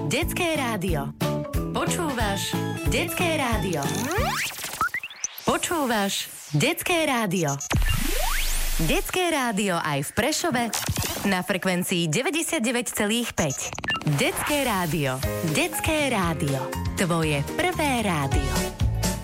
Detské rádio. Počúvaš Detské rádio. Počúvaš Detské rádio. Detské rádio aj v Prešove na frekvencii 99,5. Detské rádio. Detské rádio. Tvoje prvé rádio.